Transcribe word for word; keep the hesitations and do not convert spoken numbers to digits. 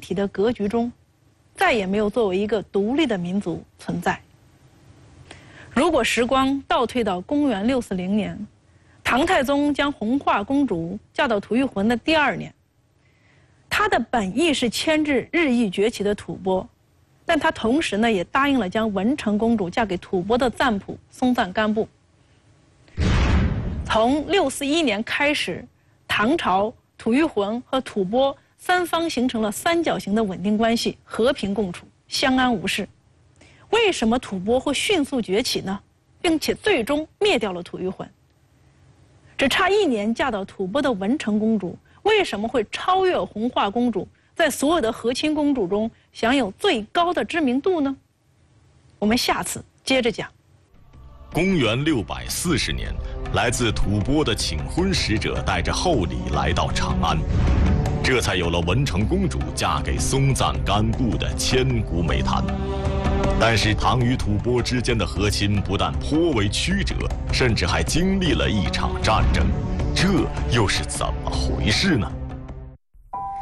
体的格局中，再也没有作为一个独立的民族存在。如果时光倒退到公元六四零年，唐太宗将红化公主嫁到吐谷浑的第二年，他的本意是牵制日益崛起的吐蕃，但他同时呢也答应了将文成公主嫁给吐蕃的赞普松赞干布。从六四一年开始，唐朝、吐谷浑和吐蕃三方形成了三角形的稳定关系，和平共处，相安无事。为什么吐蕃会迅速崛起呢？并且最终灭掉了吐谷浑。只差一年嫁到吐蕃的文成公主，为什么会超越红化公主，在所有的和亲公主中享有最高的知名度呢？我们下次接着讲。 公元六百四十年，来自吐蕃的请婚使者带着厚礼来到长安，这才有了文成公主嫁给松赞干布的千古美谈。但是唐与吐蕃之间的和亲不但颇为曲折，甚至还经历了一场战争，这又是怎么回事呢？